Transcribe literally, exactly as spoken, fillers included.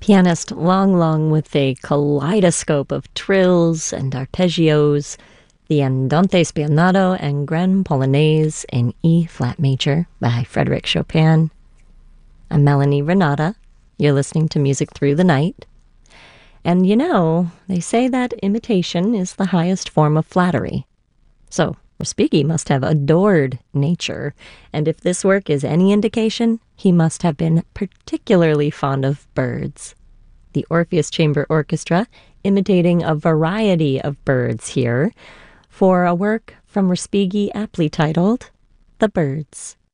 Pianist Lang Lang with a kaleidoscope of trills and arpeggios, the Andante Spianato and Grand Polonaise in E-flat major by Frédéric Chopin. I'm Melanie Renata. You're listening to Music Through the Night. And you know, they say that imitation is the highest form of flattery. So Respighi must have adored nature, and if this work is any indication, he must have been particularly fond of birds. The Orpheus Chamber Orchestra imitating a variety of birds here for a work from Respighi aptly titled The Birds.